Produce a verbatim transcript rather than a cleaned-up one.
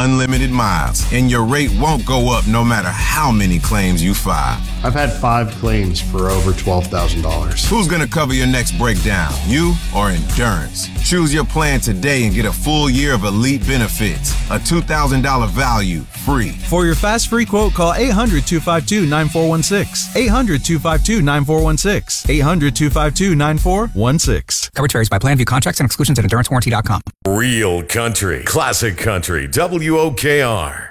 unlimited miles, and your rate won't go up no matter how many claims you file. I've had five claims for over twelve thousand dollars. Who's going to cover your next breakdown, you or Endurance? Choose your plan today and get a full year of elite benefits. A two thousand dollars value, free. For your fast free quote, call eight hundred, two five two, nine four one six. eight hundred, two five two, nine four one six. eight hundred, two five two, nine four one six. Coverage varies by plan. View contracts and exclusions at endurance warranty dot com. Real country. Classic country. W O K R.